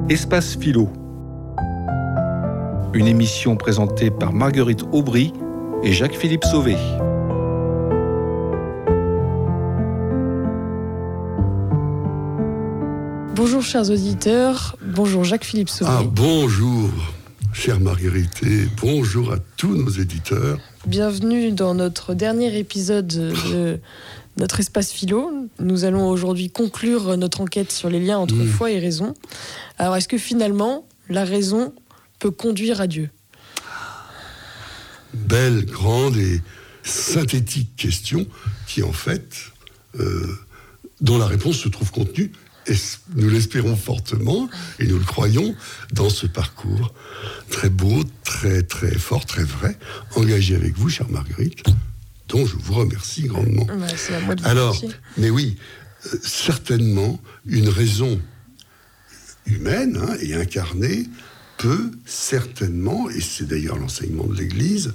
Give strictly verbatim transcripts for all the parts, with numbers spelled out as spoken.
Espace Philo. Une émission présentée par Marguerite Aubry et Jacques-Philippe Sauvé. Bonjour chers auditeurs, bonjour Jacques-Philippe Sauvé. Ah bonjour chère Marguerite et bonjour à tous nos éditeurs. Bienvenue dans notre dernier épisode de notre Espace Philo. Nous allons aujourd'hui conclure notre enquête sur les liens entre mmh. foi et raison. Alors est-ce que finalement la raison peut conduire à Dieu ? Belle, grande et synthétique question qui en fait, euh, dont la réponse se trouve contenue, et nous l'espérons fortement, et nous le croyons, dans ce parcours très beau, très très fort, très vrai, engagé avec vous, chère Marguerite, dont je vous remercie grandement. Bah, c'est à moi de vous Alors, remercier. mais oui, euh, certainement, une raison humaine hein, et incarnée peut certainement, et c'est d'ailleurs l'enseignement de l'Église,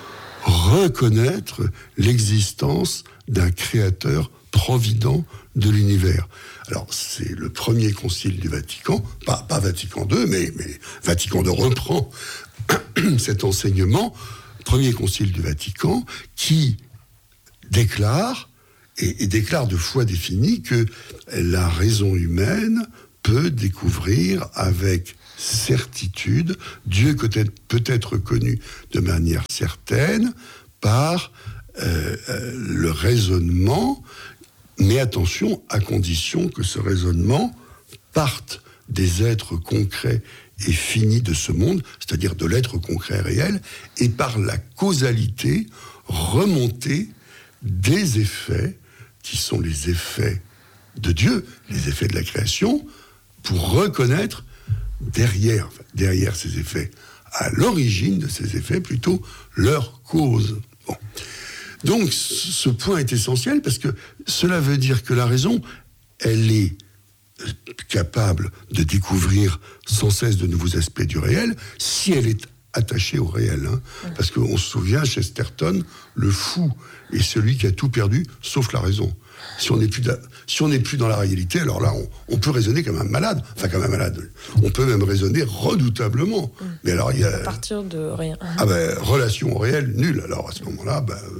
reconnaître l'existence d'un créateur provident de l'univers. Alors, c'est le premier concile du Vatican, pas, pas Vatican deux, mais, mais Vatican deux reprend cet enseignement, premier concile du Vatican, qui déclare, et, et déclare de foi définie, que la raison humaine peut découvrir avec certitude, Dieu peut être, peut être connu de manière certaine par euh, euh, le raisonnement, mais attention, à condition que ce raisonnement parte des êtres concrets et finis de ce monde, c'est-à-dire de l'être concret réel, et par la causalité remontée des effets qui sont les effets de Dieu, les effets de la création, pour reconnaître derrière, derrière ces effets, à l'origine de ces effets, plutôt leur cause. Bon. Donc, ce point est essentiel parce que cela veut dire que la raison, elle est capable de découvrir sans cesse de nouveaux aspects du réel si elle est attachée au réel. Hein. Parce qu'on se souvient, Chesterton, le fou est celui qui a tout perdu, sauf la raison. Si on n'est plus, da- si on n'est plus dans la réalité, alors là, on, on peut raisonner comme un malade. Enfin, comme un malade. On peut même raisonner redoutablement. Mmh. Mais alors, il y a... À partir de rien. Ah ben, relation au réel, nulle. Alors, à ce moment-là, ben... Euh,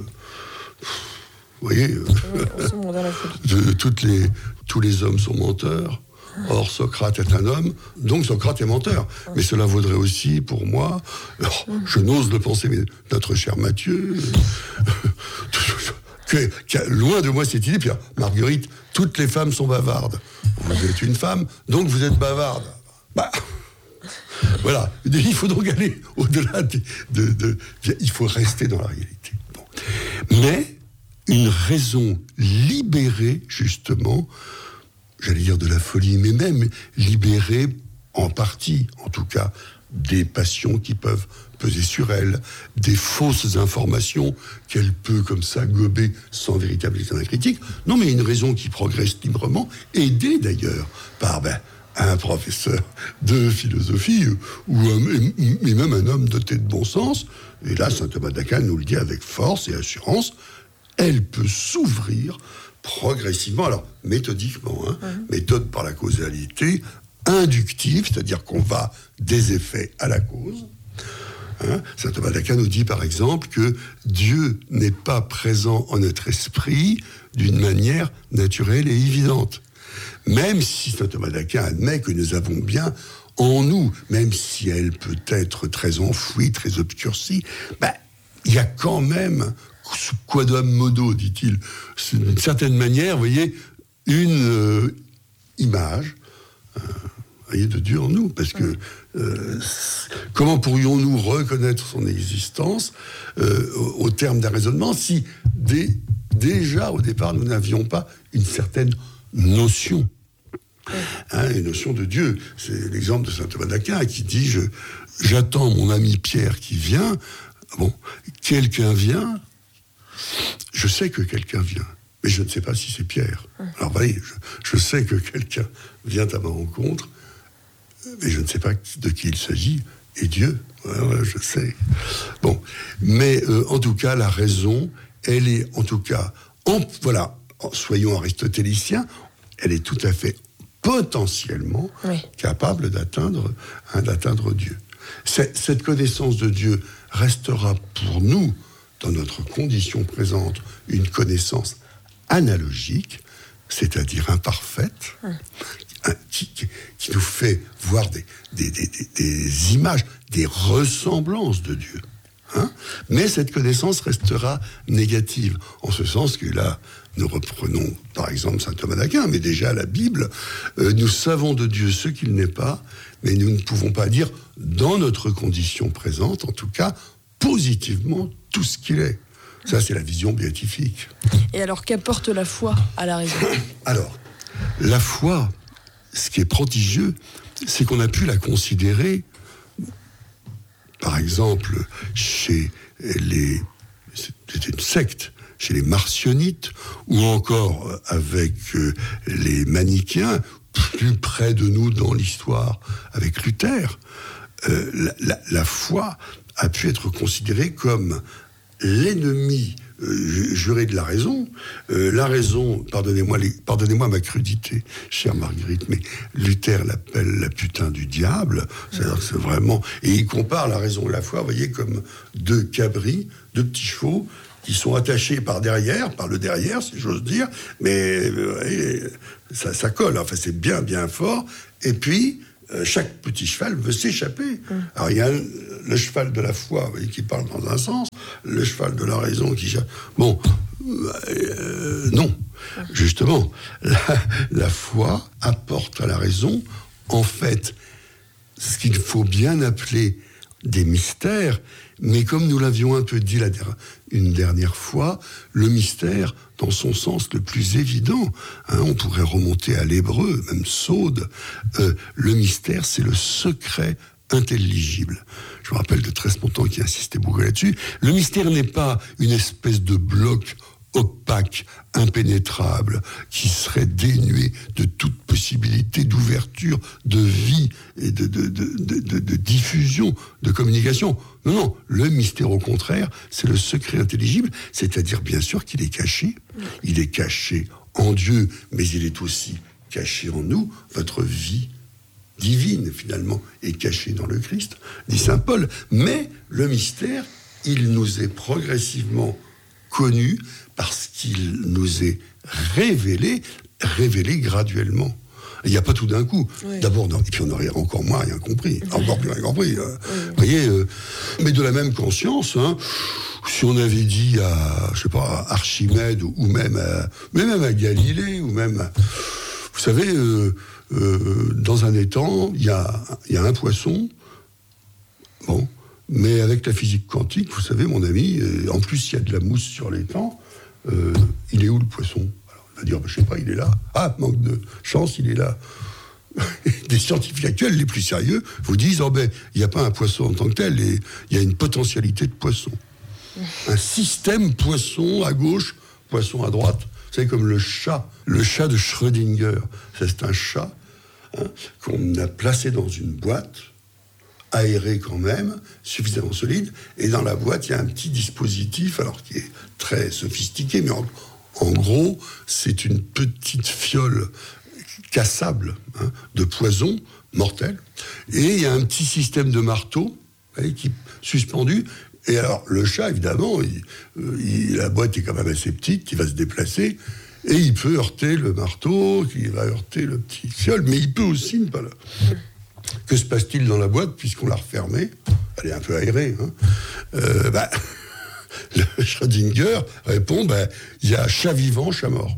vous voyez, euh, Oui, on se monte dans la folie. de, toutes les, tous les hommes sont menteurs. Or, Socrate est un homme, donc Socrate est menteur. Mais cela vaudrait aussi pour moi, alors, je n'ose le penser, mais notre cher Mathieu... Que, que, loin de moi cette idée, puis Marguerite, toutes les femmes sont bavardes. Vous êtes une femme, donc vous êtes bavarde. Bah, voilà. Il faut donc aller au-delà de, de, de... Il faut rester dans la réalité. Bon. Mais une raison libérée, justement, j'allais dire de la folie, mais même libérée, en partie, en tout cas, des passions qui peuvent peser sur elle, des fausses informations qu'elle peut comme ça gober sans véritable examen critique. Non, mais une raison qui progresse librement, aidée d'ailleurs par ben, un professeur de philosophie ou un, et même un homme doté de bon sens. Et là, saint Thomas d'Aquin nous le dit avec force et assurance, elle peut s'ouvrir progressivement, alors méthodiquement, hein, mmh. méthode par la causalité, inductive, c'est-à-dire qu'on va des effets à la cause. Hein, saint Thomas d'Aquin nous dit par exemple que Dieu n'est pas présent en notre esprit d'une manière naturelle et évidente. Même si saint Thomas d'Aquin admet que nous avons bien en nous, même si elle peut être très enfouie, très obscurcie, ben, il y a quand même, quodam modo, dit-il, d'une certaine manière, vous voyez, une euh, image euh, voyez, de Dieu en nous, parce que euh, comment pourrions-nous reconnaître son existence euh, au, au terme d'un raisonnement si dès, déjà au départ nous n'avions pas une certaine notion, hein, une notion de Dieu. C'est l'exemple de saint Thomas d'Aquin qui dit je, j'attends mon ami Pierre qui vient. Bon, quelqu'un vient, je sais que quelqu'un vient, mais je ne sais pas si c'est Pierre. Alors vous voyez, je, je sais que quelqu'un vient à ma rencontre, mais je ne sais pas de qui il s'agit, et Dieu, ouais, ouais, je sais. Bon, mais euh, en tout cas, la raison, elle est, en tout cas, en, voilà, soyons aristotéliciens, elle est tout à fait potentiellement oui. capable d'atteindre, hein, d'atteindre Dieu. C'est, cette connaissance de Dieu restera pour nous, dans notre condition présente, une connaissance analogique, c'est-à-dire imparfaite, hum. qui, qui, qui nous fait voir des, des, des, des, des images, des ressemblances de Dieu. Hein? Mais cette connaissance restera négative, en ce sens que là, nous reprenons par exemple saint Thomas d'Aquin, mais déjà la Bible, euh, nous savons de Dieu ce qu'il n'est pas, mais nous ne pouvons pas dire, dans notre condition présente, en tout cas, positivement, tout ce qu'il est. Ça, c'est la vision béatifique. Et alors, qu'apporte la foi à la raison ? Alors, la foi, ce qui est prodigieux, c'est qu'on a pu la considérer, par exemple, chez les... C'était une secte, chez les marcionites, ou encore avec les manichéens, plus près de nous dans l'histoire, avec Luther. Euh, la, la, la foi a pu être considérée comme l'ennemi euh, juré de la raison. Euh, la raison, pardonnez-moi, les, pardonnez-moi ma crudité, chère Marguerite, mais Luther l'appelle la putain du diable. C'est-à-dire que c'est vraiment... Et il compare la raison et la foi, vous voyez, comme deux cabris, deux petits chevaux, qui sont attachés par derrière, par le derrière, si j'ose dire, mais euh, ça, ça colle, enfin c'est bien, bien fort. Et puis, euh, chaque petit cheval veut s'échapper. Mmh. Alors il y a le cheval de la foi, vous voyez, qui parle dans un sens, le cheval de la raison qui... Bon, euh, non. Mmh. Justement, la, la foi apporte à la raison, en fait, ce qu'il faut bien appeler des mystères, mais comme nous l'avions un peu dit la der- une dernière fois, le mystère dans son sens le plus évident, hein, on pourrait remonter à l'hébreu, même Sode, euh, le mystère c'est le secret intelligible. Je me rappelle de Tresmontant qui insistait beaucoup là-dessus. Le mystère n'est pas une espèce de bloc opaque, impénétrable, qui serait dénué de toute possibilité d'ouverture, de vie et de, de, de, de, de, de diffusion, de communication. Non, non, le mystère au contraire, c'est le secret intelligible, c'est-à-dire bien sûr qu'il est caché. Il est caché en Dieu, mais il est aussi caché en nous. Votre vie divine, finalement, est cachée dans le Christ, dit saint Paul. Mais le mystère, il nous est progressivement connu parce qu'il nous est révélé, révélé graduellement. Il n'y a pas tout d'un coup. Oui. D'abord, non, et puis on n'aurait encore moins rien compris. Oui. Encore plus rien compris. Vous oui. voyez, euh, mais de la même conscience, hein, si on avait dit à, je sais pas, à Archimède, ou même à, mais même à Galilée, ou même à, vous savez, euh, euh, dans un étang, il y a, y a un poisson, bon, mais avec la physique quantique, vous savez, mon ami, euh, en plus, il y a de la mousse sur l'étang, euh, il est où le poisson ? Alors, on va dire, bah, je sais pas, il est là. Ah, manque de chance, il est là. Des scientifiques actuels, les plus sérieux, vous disent, oh ben, il n'y a pas un poisson en tant que tel, il y a une potentialité de poisson. Un système poisson à gauche, poisson à droite. Vous savez, comme le chat, le chat de Schrödinger. C'est un chat hein, qu'on a placé dans une boîte, aéré quand même, suffisamment solide, et dans la boîte, il y a un petit dispositif, alors qui est très sophistiqué, mais en, en gros, c'est une petite fiole cassable hein, de poison mortel, et il y a un petit système de marteau voyez, qui suspendu, et alors le chat, évidemment, il, il, la boîte est quand même assez petite, il va se déplacer, et il peut heurter le marteau, il va heurter le petit fiole, mais il peut aussi ne pas le... Que se passe-t-il dans la boîte, puisqu'on l'a refermée ? Elle est un peu aérée. Hein. Euh, bah, le Schrödinger répond, bah, il y a chat vivant, chat mort.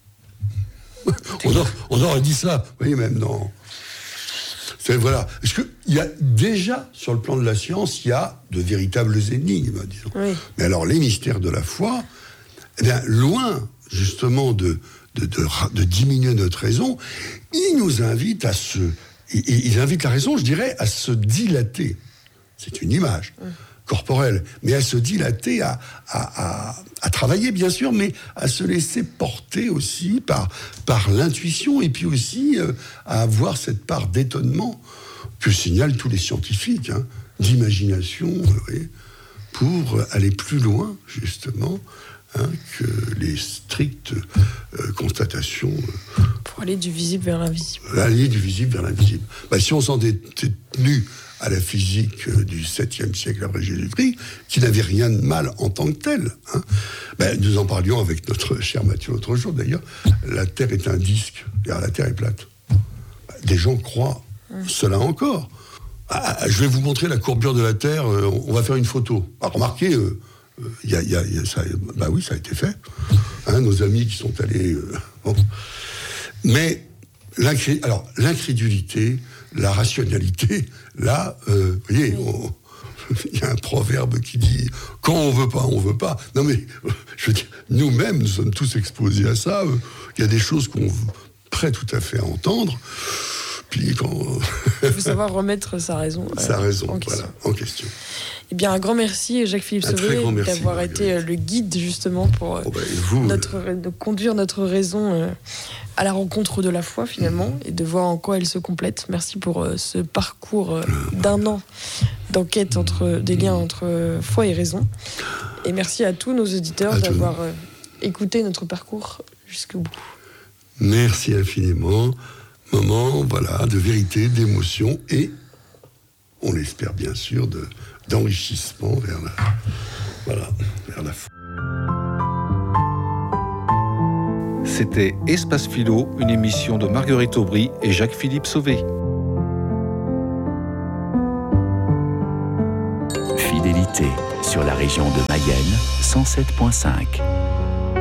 on, aurait, on aurait dit ça. Vous voyez, même dans... C'est, voilà. Parce qu'il y a déjà, sur le plan de la science, il y a de véritables énigmes, disons. Oui. Mais alors, les mystères de la foi, eh bien, loin, justement, de, de, de, de diminuer notre raison, ils nous invitent à se... Il invite la raison, je dirais, à se dilater. C'est une image mmh. corporelle, mais à se dilater, à, à, à, à travailler, bien sûr, mais à se laisser porter aussi par, par l'intuition, et puis aussi euh, à avoir cette part d'étonnement que signalent tous les scientifiques, hein, d'imagination, vous voyez, pour aller plus loin, justement, hein, que les strictes euh, constatations euh, Pour aller du visible vers l'invisible. Aller du visible vers l'invisible. Ben, si on s'en était tenu à la physique du septième siècle après Jésus-Christ, qui n'avait rien de mal en tant que tel. Hein. Ben, nous en parlions avec notre cher Mathieu l'autre jour, d'ailleurs. La Terre est un disque, la Terre est plate. Ben, des gens croient mmh. cela encore. Ah, je vais vous montrer la courbure de la Terre, euh, on va faire une photo. Ah, remarquez, il euh, y a, y a, y a, ça, bah oui, ça a été fait. Hein, nos amis qui sont allés... Euh, bon. Mais l'incré... Alors, l'incrédulité, la rationalité, là, euh, vous voyez, il y a un proverbe qui dit « quand on veut pas, on veut pas ». Non mais, je veux dire, nous-mêmes, nous sommes tous exposés à ça. Il y a des choses qu'on est prêt tout à fait à entendre. Puis quand... Il faut savoir remettre sa raison, euh, sa raison en question. Voilà, en question. Eh bien, un grand merci, Jacques-Philippe Sauvé, d'avoir été le guide, justement, pour oh ben, vous, notre, euh... de conduire notre raison euh, à la rencontre de la foi, finalement, mmh. et de voir en quoi elle se complète. Merci pour euh, ce parcours euh, d'un an d'enquête entre des liens entre euh, foi et raison. Et merci à tous nos auditeurs à d'avoir euh, écouté notre parcours jusqu'au bout. Merci infiniment. Moment, voilà, de vérité, d'émotion et, on l'espère bien sûr, de, d'enrichissement vers la, voilà, vers la foi. C'était Espace Philo, une émission de Marguerite Aubry et Jacques-Philippe Sauvé. Fidélité sur la région de Mayenne, cent sept virgule cinq.